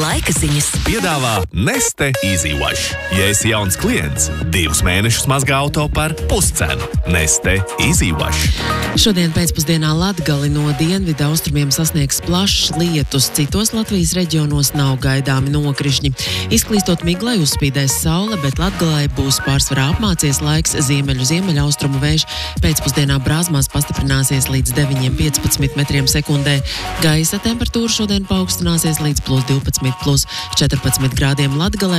Laika ziņas piedāvā Neste Easy Wash. Ja esi jauns klients, 2 mēnešus mazgā auto par puscenu. Neste Easy Wash. Šodien pēcpusdienā Latgali no dienvidu austrumiem sasniegs plašs lietus. Citos Latvijas reģionos nav gaidāmi nokrišņi. Izklīstot miglai uzspīdēs saule, bet Latgalai būs pārsvarā apmācies laiks. Ziemeļaustrumu vējš pēcpusdienā Brāzmās pastiprināsies līdz 9–15 metriem sekundē. Gaisa temperatūra šodien paaugstināsies līdz +12–+14 grādiem Latgalē.